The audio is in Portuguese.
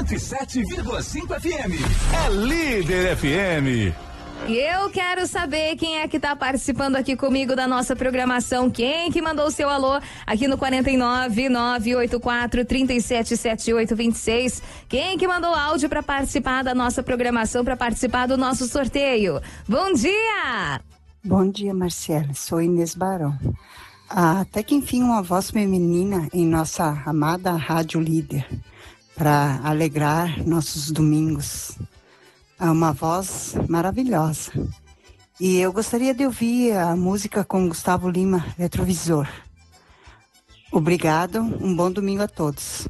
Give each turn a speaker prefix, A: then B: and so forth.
A: 107,5 FM. É Líder FM.
B: E eu quero saber quem é que tá participando aqui comigo da nossa programação. Quem que mandou o seu alô aqui no 49984377826. Quem que mandou áudio para participar da nossa programação, para participar do nosso sorteio? Bom dia!
C: Bom dia, Marcela. Sou Inês Barão. Até que enfim uma voz feminina em nossa amada Rádio Líder, para alegrar nossos domingos. É uma voz maravilhosa. E eu gostaria de ouvir a música com Gustavo Lima, Retrovisor. Obrigado, um bom domingo a todos.